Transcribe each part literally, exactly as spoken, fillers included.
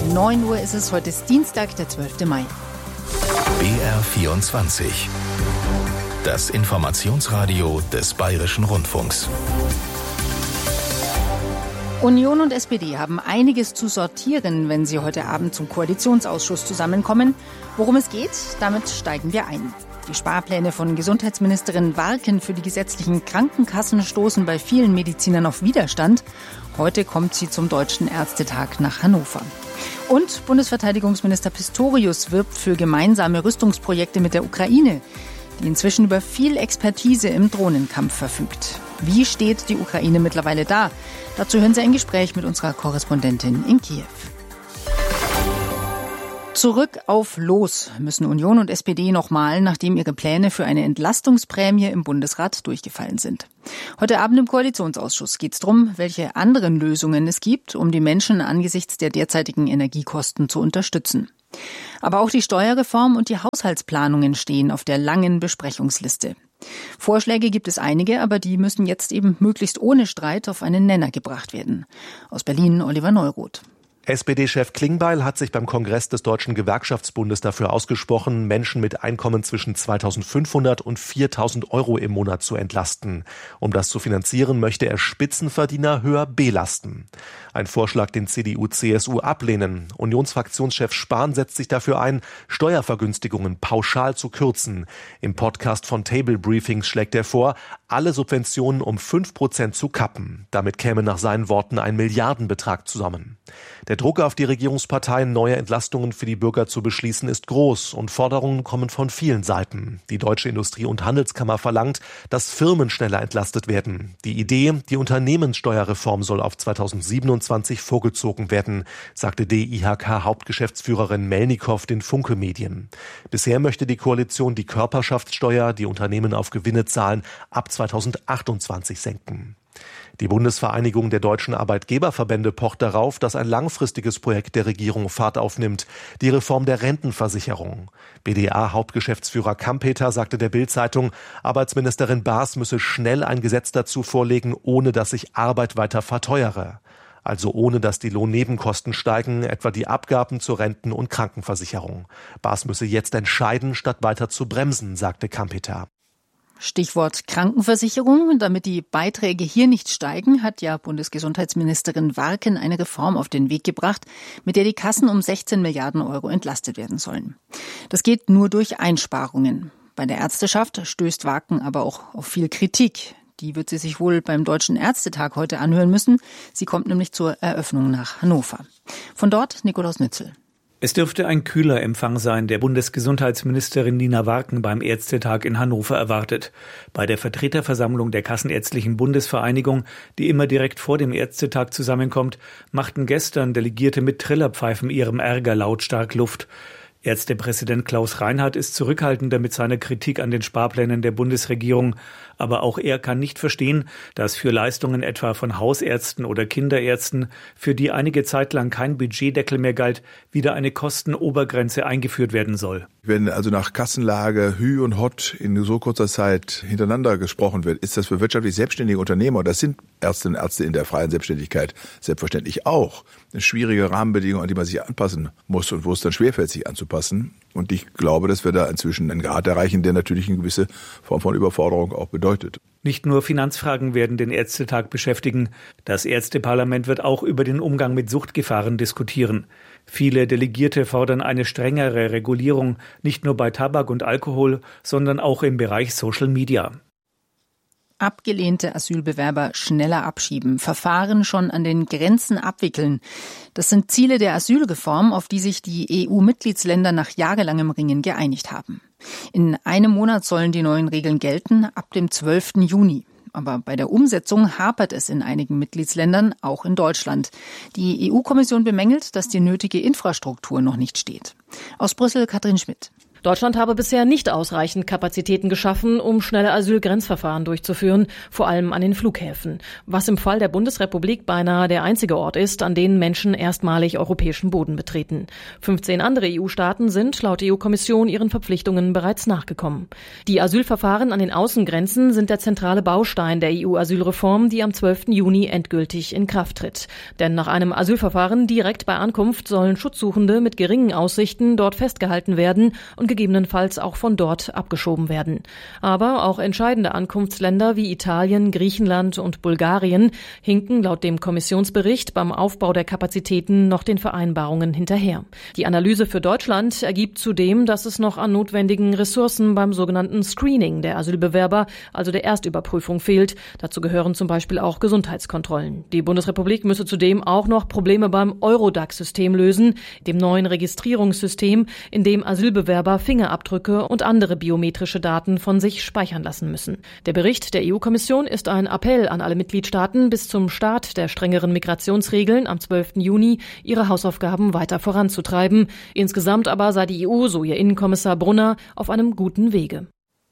neun Uhr ist es, heute ist Dienstag, der zwölfte Mai. B R vierundzwanzig. Das Informationsradio des Bayerischen Rundfunks. Union und S P D haben einiges zu sortieren, wenn sie heute Abend zum Koalitionsausschuss zusammenkommen. Worum es geht, damit steigen wir ein. Die Sparpläne von Gesundheitsministerin Warken für die gesetzlichen Krankenkassen stoßen bei vielen Medizinern auf Widerstand. Heute kommt sie zum Deutschen Ärztetag nach Hannover. Und Bundesverteidigungsminister Pistorius wirbt für gemeinsame Rüstungsprojekte mit der Ukraine, die inzwischen über viel Expertise im Drohnenkampf verfügt. Wie steht die Ukraine mittlerweile da? Dazu hören Sie ein Gespräch mit unserer Korrespondentin in Kiew. Zurück auf Los müssen Union und S P D nochmal, nachdem ihre Pläne für eine Entlastungsprämie im Bundesrat durchgefallen sind. Heute Abend im Koalitionsausschuss geht es darum, welche anderen Lösungen es gibt, um die Menschen angesichts der derzeitigen Energiekosten zu unterstützen. Aber auch die Steuerreform und die Haushaltsplanungen stehen auf der langen Besprechungsliste. Vorschläge gibt es einige, aber die müssen jetzt eben möglichst ohne Streit auf einen Nenner gebracht werden. Aus Berlin Oliver Neuroth. S P D-Chef Klingbeil hat sich beim Kongress des Deutschen Gewerkschaftsbundes dafür ausgesprochen, Menschen mit Einkommen zwischen zweitausendfünfhundert und viertausend Euro im Monat zu entlasten. Um das zu finanzieren, möchte er Spitzenverdiener höher belasten. Ein Vorschlag, den C D U C S U ablehnen. Unionsfraktionschef Spahn setzt sich dafür ein, Steuervergünstigungen pauschal zu kürzen. Im Podcast von Table Briefings schlägt er vor, alle Subventionen um fünf Prozent zu kappen. Damit käme nach seinen Worten ein Milliardenbetrag zusammen. Der Druck auf die Regierungsparteien, neue Entlastungen für die Bürger zu beschließen, ist groß und Forderungen kommen von vielen Seiten. Die Deutsche Industrie- und Handelskammer verlangt, dass Firmen schneller entlastet werden. Die Idee, die Unternehmenssteuerreform soll auf zweitausendsiebenundzwanzig vorgezogen werden, sagte D I H K-Hauptgeschäftsführerin Melnikow den Funke Medien. Bisher möchte die Koalition die Körperschaftssteuer, die Unternehmen auf Gewinne zahlen, ab zweitausendachtundzwanzig senken. Die Bundesvereinigung der deutschen Arbeitgeberverbände pocht darauf, dass ein langfristiges Projekt der Regierung Fahrt aufnimmt, die Reform der Rentenversicherung. B D A-Hauptgeschäftsführer Kampeter sagte der Bild-Zeitung, Arbeitsministerin Baas müsse schnell ein Gesetz dazu vorlegen, ohne dass sich Arbeit weiter verteuere. Also ohne dass die Lohnnebenkosten steigen, etwa die Abgaben zur Renten- und Krankenversicherung. Baas müsse jetzt entscheiden, statt weiter zu bremsen, sagte Kampeter. Stichwort Krankenversicherung. Damit die Beiträge hier nicht steigen, hat ja Bundesgesundheitsministerin Warken eine Reform auf den Weg gebracht, mit der die Kassen um sechzehn Milliarden Euro entlastet werden sollen. Das geht nur durch Einsparungen. Bei der Ärzteschaft stößt Warken aber auch auf viel Kritik. Die wird sie sich wohl beim Deutschen Ärztetag heute anhören müssen. Sie kommt nämlich zur Eröffnung nach Hannover. Von dort Nikolaus Nützel. Es dürfte ein kühler Empfang sein, der Bundesgesundheitsministerin Nina Warken beim Ärztetag in Hannover erwartet. Bei der Vertreterversammlung der Kassenärztlichen Bundesvereinigung, die immer direkt vor dem Ärztetag zusammenkommt, machten gestern Delegierte mit Trillerpfeifen ihrem Ärger lautstark Luft. Ärztepräsident Klaus Reinhardt ist zurückhaltender mit seiner Kritik an den Sparplänen der Bundesregierung. Aber auch er kann nicht verstehen, dass für Leistungen etwa von Hausärzten oder Kinderärzten, für die einige Zeit lang kein Budgetdeckel mehr galt, wieder eine Kostenobergrenze eingeführt werden soll. Wenn also nach Kassenlage Hü und Hott in so kurzer Zeit hintereinander gesprochen wird, ist das für wirtschaftlich selbstständige Unternehmer, das sind Ärztinnen und Ärzte in der freien Selbstständigkeit selbstverständlich auch, eine schwierige Rahmenbedingung, an die man sich anpassen muss und wo es dann schwerfällt, sich anzupassen. Und ich glaube, dass wir da inzwischen einen Grad erreichen, der natürlich eine gewisse Form von Überforderung auch bedeutet. Nicht nur Finanzfragen werden den Ärztetag beschäftigen. Das Ärzteparlament wird auch über den Umgang mit Suchtgefahren diskutieren. Viele Delegierte fordern eine strengere Regulierung, nicht nur bei Tabak und Alkohol, sondern auch im Bereich Social Media. Abgelehnte Asylbewerber schneller abschieben, Verfahren schon an den Grenzen abwickeln. Das sind Ziele der Asylreform, auf die sich die E U-Mitgliedsländer nach jahrelangem Ringen geeinigt haben. In einem Monat sollen die neuen Regeln gelten, ab dem zwölften Juni. Aber bei der Umsetzung hapert es in einigen Mitgliedsländern, auch in Deutschland. Die E U-Kommission bemängelt, dass die nötige Infrastruktur noch nicht steht. Aus Brüssel Katrin Schmidt. Deutschland habe bisher nicht ausreichend Kapazitäten geschaffen, um schnelle Asylgrenzverfahren durchzuführen, vor allem an den Flughäfen, was im Fall der Bundesrepublik beinahe der einzige Ort ist, an dem Menschen erstmalig europäischen Boden betreten. fünfzehn andere E U-Staaten sind laut E U-Kommission ihren Verpflichtungen bereits nachgekommen. Die Asylverfahren an den Außengrenzen sind der zentrale Baustein der E U-Asylreform, die am zwölften Juni endgültig in Kraft tritt. Denn nach einem Asylverfahren direkt bei Ankunft sollen Schutzsuchende mit geringen Aussichten dort festgehalten werden und gegebenenfalls auch von dort abgeschoben werden. Aber auch entscheidende Ankunftsländer wie Italien, Griechenland und Bulgarien hinken laut dem Kommissionsbericht beim Aufbau der Kapazitäten noch den Vereinbarungen hinterher. Die Analyse für Deutschland ergibt zudem, dass es noch an notwendigen Ressourcen beim sogenannten Screening der Asylbewerber, also der Erstüberprüfung, fehlt. Dazu gehören zum Beispiel auch Gesundheitskontrollen. Die Bundesrepublik müsse zudem auch noch Probleme beim Eurodac-System lösen, dem neuen Registrierungssystem, in dem Asylbewerber Fingerabdrücke und andere biometrische Daten von sich speichern lassen müssen. Der Bericht der E U-Kommission ist ein Appell an alle Mitgliedstaaten, bis zum Start der strengeren Migrationsregeln am zwölften Juni ihre Hausaufgaben weiter voranzutreiben. Insgesamt aber sei die E U, so ihr Innenkommissar Brunner, auf einem guten Wege.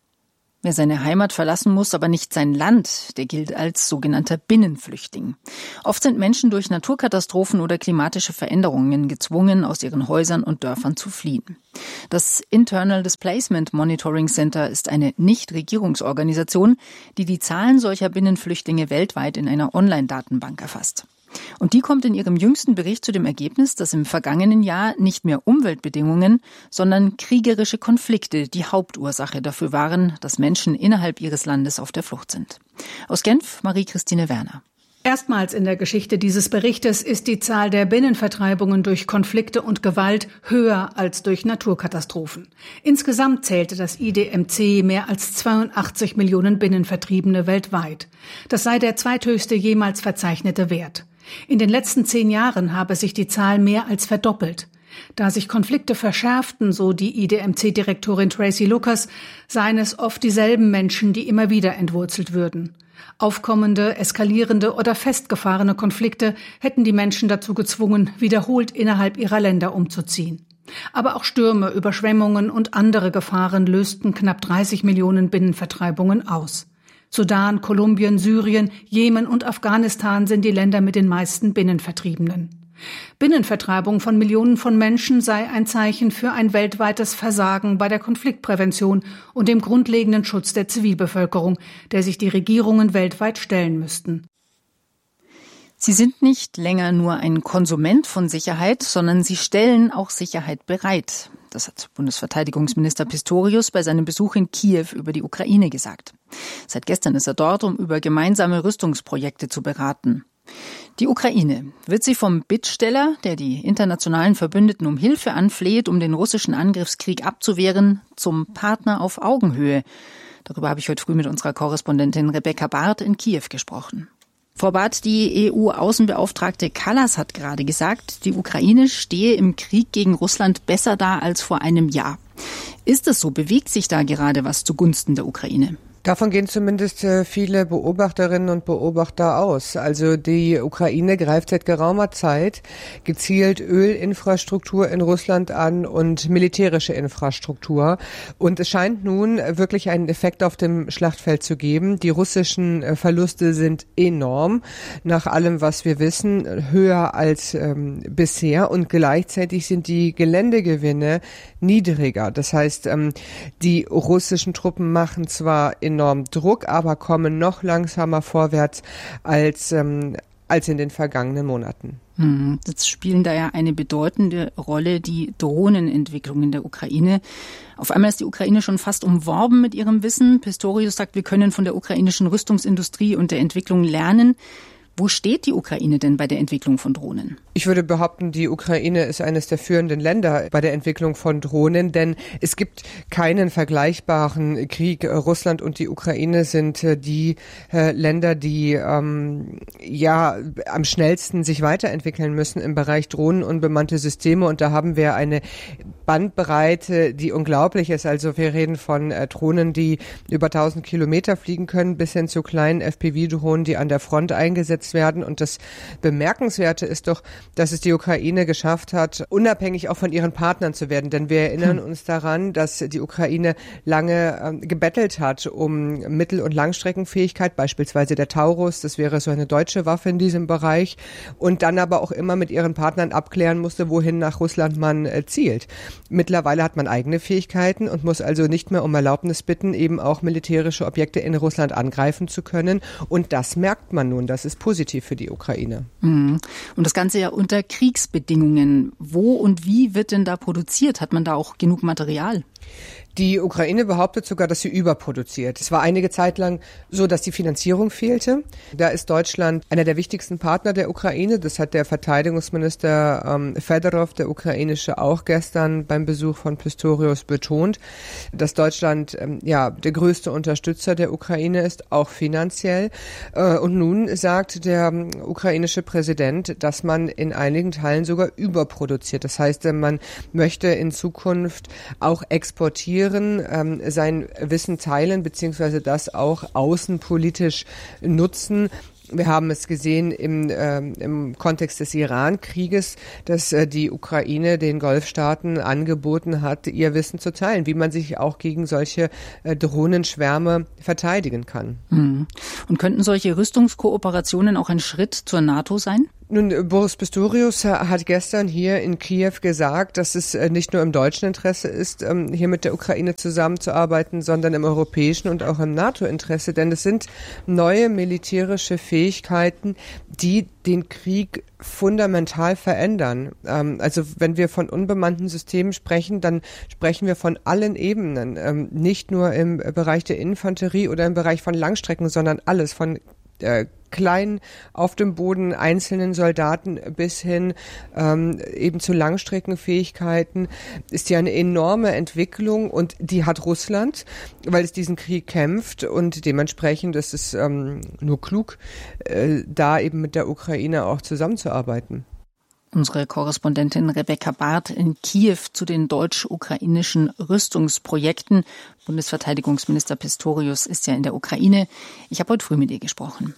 Wer seine Heimat verlassen muss, aber nicht sein Land, der gilt als sogenannter Binnenflüchtling. Oft sind Menschen durch Naturkatastrophen oder klimatische Veränderungen gezwungen, aus ihren Häusern und Dörfern zu fliehen. Das Internal Displacement Monitoring Center ist eine Nichtregierungsorganisation, die die Zahlen solcher Binnenflüchtlinge weltweit in einer Online-Datenbank erfasst. Und die kommt in ihrem jüngsten Bericht zu dem Ergebnis, dass im vergangenen Jahr nicht mehr Umweltbedingungen, sondern kriegerische Konflikte die Hauptursache dafür waren, dass Menschen innerhalb ihres Landes auf der Flucht sind. Aus Genf, Marie-Christine Werner. Erstmals in der Geschichte dieses Berichtes ist die Zahl der Binnenvertreibungen durch Konflikte und Gewalt höher als durch Naturkatastrophen. Insgesamt zählte das I D M C mehr als zweiundachtzig Millionen Binnenvertriebene weltweit. Das sei der zweithöchste jemals verzeichnete Wert. In den letzten zehn Jahren habe sich die Zahl mehr als verdoppelt. Da sich Konflikte verschärften, so die I D M C-Direktorin Tracy Lucas, seien es oft dieselben Menschen, die immer wieder entwurzelt würden. Aufkommende, eskalierende oder festgefahrene Konflikte hätten die Menschen dazu gezwungen, wiederholt innerhalb ihrer Länder umzuziehen. Aber auch Stürme, Überschwemmungen und andere Gefahren lösten knapp dreißig Millionen Binnenvertreibungen aus. Sudan, Kolumbien, Syrien, Jemen und Afghanistan sind die Länder mit den meisten Binnenvertriebenen. Binnenvertreibung von Millionen von Menschen sei ein Zeichen für ein weltweites Versagen bei der Konfliktprävention und dem grundlegenden Schutz der Zivilbevölkerung, der sich die Regierungen weltweit stellen müssten. Sie sind nicht länger nur ein Konsument von Sicherheit, sondern sie stellen auch Sicherheit bereit. Das hat Bundesverteidigungsminister Pistorius bei seinem Besuch in Kiew über die Ukraine gesagt. Seit gestern ist er dort, um über gemeinsame Rüstungsprojekte zu beraten. Die Ukraine wird sie vom Bittsteller, der die internationalen Verbündeten um Hilfe anfleht, um den russischen Angriffskrieg abzuwehren, zum Partner auf Augenhöhe. Darüber habe ich heute früh mit unserer Korrespondentin Rebecca Barth in Kiew gesprochen. Frau Barth, die E U-Außenbeauftragte Kallas hat gerade gesagt, die Ukraine stehe im Krieg gegen Russland besser da als vor einem Jahr. Ist es so? Bewegt sich da gerade was zugunsten der Ukraine? Davon gehen zumindest viele Beobachterinnen und Beobachter aus. Also die Ukraine greift seit geraumer Zeit gezielt Ölinfrastruktur in Russland an und militärische Infrastruktur. Und es scheint nun wirklich einen Effekt auf dem Schlachtfeld zu geben. Die russischen Verluste sind enorm, nach allem, was wir wissen, höher als ähm, bisher. Und gleichzeitig sind die Geländegewinne niedriger. Das heißt, ähm, die russischen Truppen machen zwar in enorm Druck, aber kommen noch langsamer vorwärts als, ähm, als in den vergangenen Monaten. Hm, jetzt spielen da ja eine bedeutende Rolle die Drohnenentwicklung in der Ukraine. Auf einmal ist die Ukraine schon fast umworben mit ihrem Wissen. Pistorius sagt, wir können von der ukrainischen Rüstungsindustrie und der Entwicklung lernen. Wo steht die Ukraine denn bei der Entwicklung von Drohnen? Ich würde behaupten, die Ukraine ist eines der führenden Länder bei der Entwicklung von Drohnen, denn es gibt keinen vergleichbaren Krieg. Russland und die Ukraine sind die äh, Länder, die ähm, ja am schnellsten sich weiterentwickeln müssen im Bereich Drohnen und bemannte Systeme. Und da haben wir eine Bandbreite, die unglaublich ist. Also wir reden von äh, Drohnen, die über tausend Kilometer fliegen können, bis hin zu kleinen F P V-Drohnen, die an der Front eingesetzt genutzt werden. Und das Bemerkenswerte ist doch, dass es die Ukraine geschafft hat, unabhängig auch von ihren Partnern zu werden. Denn wir erinnern uns daran, dass die Ukraine lange ähm, gebettelt hat um Mittel- und Langstreckenfähigkeit, beispielsweise der Taurus, das wäre so eine deutsche Waffe in diesem Bereich, und dann aber auch immer mit ihren Partnern abklären musste, wohin nach Russland man äh, zielt. Mittlerweile hat man eigene Fähigkeiten und muss also nicht mehr um Erlaubnis bitten, eben auch militärische Objekte in Russland angreifen zu können. Und das merkt man nun, das ist positiv für die Ukraine. Und das Ganze ja unter Kriegsbedingungen. Wo und wie wird denn da produziert? Hat man da auch genug Material? Die Ukraine behauptet sogar, dass sie überproduziert. Es war einige Zeit lang so, dass die Finanzierung fehlte. Da ist Deutschland einer der wichtigsten Partner der Ukraine. Das hat der Verteidigungsminister ähm, Fedorov, der ukrainische, auch gestern beim Besuch von Pistorius betont, dass Deutschland ähm, ja der größte Unterstützer der Ukraine ist, auch finanziell. Äh, und nun sagt der ähm, ukrainische Präsident, dass man in einigen Teilen sogar überproduziert. Das heißt, man möchte in Zukunft auch exportieren, ähm, sein Wissen teilen, beziehungsweise das auch außenpolitisch nutzen. Wir haben es gesehen im, äh, im Kontext des Iran-Krieges, dass äh, die Ukraine den Golfstaaten angeboten hat, ihr Wissen zu teilen, wie man sich auch gegen solche äh, Drohnenschwärme verteidigen kann. Mhm. Und könnten solche Rüstungskooperationen auch ein Schritt zur NATO sein? Nun, Boris Pistorius hat gestern hier in Kiew gesagt, dass es nicht nur im deutschen Interesse ist, hier mit der Ukraine zusammenzuarbeiten, sondern im europäischen und auch im NATO-Interesse. Denn es sind neue militärische Fähigkeiten, die den Krieg fundamental verändern. Also wenn wir von unbemannten Systemen sprechen, dann sprechen wir von allen Ebenen. Nicht nur im Bereich der Infanterie oder im Bereich von Langstrecken, sondern alles von äh, kleinen auf dem Boden einzelnen Soldaten bis hin ähm, eben zu Langstreckenfähigkeiten ist ja eine enorme Entwicklung, und die hat Russland, weil es diesen Krieg kämpft, und dementsprechend ist es ähm, nur klug, äh, da eben mit der Ukraine auch zusammenzuarbeiten. Unsere Korrespondentin Rebecca Barth in Kiew zu den deutsch-ukrainischen Rüstungsprojekten. Bundesverteidigungsminister Pistorius ist ja in der Ukraine. Ich habe heute früh mit ihr gesprochen.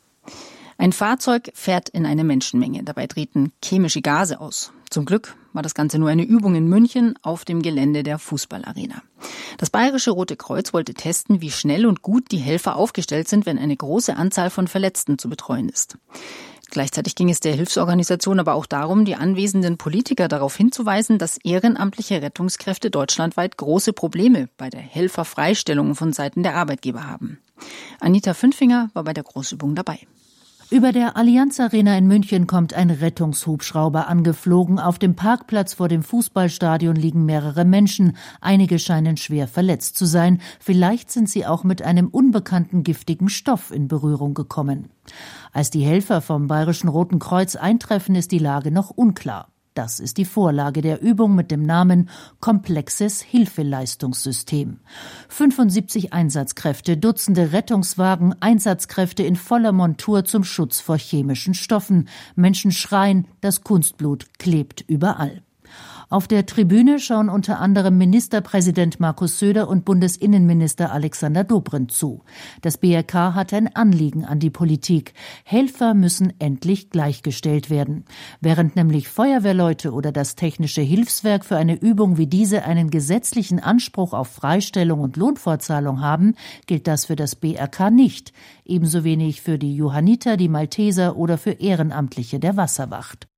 Ein Fahrzeug fährt in eine Menschenmenge. Dabei treten chemische Gase aus. Zum Glück war das Ganze nur eine Übung in München auf dem Gelände der Fußballarena. Das Bayerische Rote Kreuz wollte testen, wie schnell und gut die Helfer aufgestellt sind, wenn eine große Anzahl von Verletzten zu betreuen ist. Gleichzeitig ging es der Hilfsorganisation aber auch darum, die anwesenden Politiker darauf hinzuweisen, dass ehrenamtliche Rettungskräfte deutschlandweit große Probleme bei der Helferfreistellung von Seiten der Arbeitgeber haben. Anita Fünfinger war bei der Großübung dabei. Über der Allianz Arena in München kommt ein Rettungshubschrauber angeflogen. Auf dem Parkplatz vor dem Fußballstadion liegen mehrere Menschen. Einige scheinen schwer verletzt zu sein. Vielleicht sind sie auch mit einem unbekannten giftigen Stoff in Berührung gekommen. Als die Helfer vom Bayerischen Roten Kreuz eintreffen, ist die Lage noch unklar. Das ist die Vorlage der Übung mit dem Namen Komplexes Hilfeleistungssystem. fünfundsiebzig Einsatzkräfte, Dutzende Rettungswagen, Einsatzkräfte in voller Montur zum Schutz vor chemischen Stoffen. Menschen schreien, das Kunstblut klebt überall. Auf der Tribüne schauen unter anderem Ministerpräsident Markus Söder und Bundesinnenminister Alexander Dobrindt zu. Das B R K hat ein Anliegen an die Politik. Helfer müssen endlich gleichgestellt werden. Während nämlich Feuerwehrleute oder das Technische Hilfswerk für eine Übung wie diese einen gesetzlichen Anspruch auf Freistellung und Lohnfortzahlung haben, gilt das für das B R K nicht. Ebenso wenig für die Johanniter, die Malteser oder für Ehrenamtliche der Wasserwacht.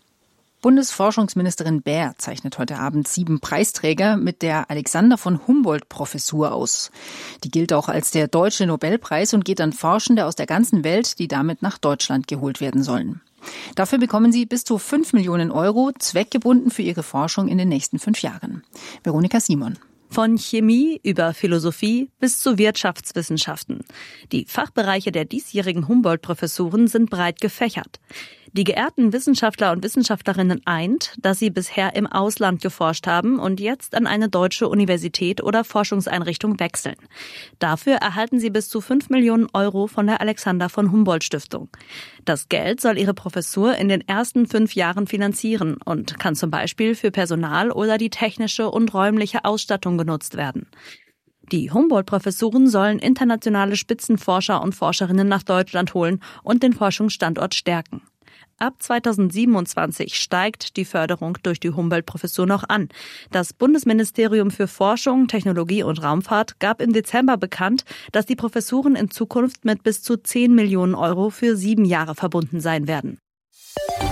Bundesforschungsministerin Baer zeichnet heute Abend sieben Preisträger mit der Alexander von Humboldt-Professur aus. Die gilt auch als der Deutsche Nobelpreis und geht an Forschende aus der ganzen Welt, die damit nach Deutschland geholt werden sollen. Dafür bekommen sie bis zu fünf Millionen Euro, zweckgebunden für ihre Forschung in den nächsten fünf Jahren. Veronika Simon. Von Chemie über Philosophie bis zu Wirtschaftswissenschaften. Die Fachbereiche der diesjährigen Humboldt-Professuren sind breit gefächert. Die geehrten Wissenschaftler und Wissenschaftlerinnen eint, dass sie bisher im Ausland geforscht haben und jetzt an eine deutsche Universität oder Forschungseinrichtung wechseln. Dafür erhalten sie bis zu fünf Millionen Euro von der Alexander von Humboldt Stiftung. Das Geld soll ihre Professur in den ersten fünf Jahren finanzieren und kann zum Beispiel für Personal oder die technische und räumliche Ausstattung genutzt werden. Die Humboldt-Professuren sollen internationale Spitzenforscher und Forscherinnen nach Deutschland holen und den Forschungsstandort stärken. Ab zweitausendsiebenundzwanzig steigt die Förderung durch die Humboldt-Professur noch an. Das Bundesministerium für Forschung, Technologie und Raumfahrt gab im Dezember bekannt, dass die Professuren in Zukunft mit bis zu zehn Millionen Euro für sieben Jahre verbunden sein werden.